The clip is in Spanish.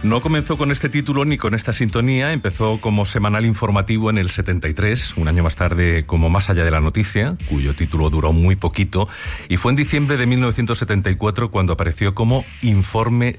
No comenzó con este título ni con esta sintonía, empezó como semanal informativo en el 73, un año más tarde como Más allá de la noticia, cuyo título duró muy poquito, y fue en diciembre de 1974 cuando apareció como Informe